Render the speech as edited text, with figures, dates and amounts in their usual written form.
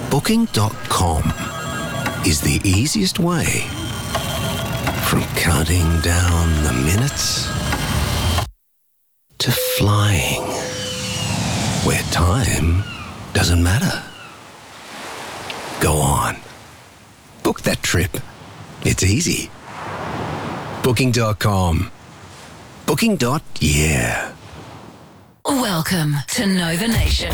Booking.com is the easiest way from counting down the minutes to flying where time doesn't matter. Go on. Book that trip. It's easy. Booking.com. Booking.yeah. Welcome to Nova Nation.